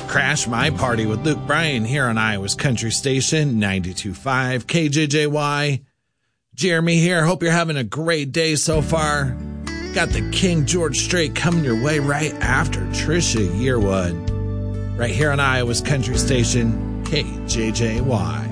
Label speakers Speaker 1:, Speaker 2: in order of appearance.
Speaker 1: Crash My Party with Luke Bryan here on Iowa's Country Station, 92.5 KJJY. Jeremy here. Hope you're having a great day so far. Got the King George Strait coming your way right after Trisha Yearwood. Right here on Iowa's Country Station, KJJY.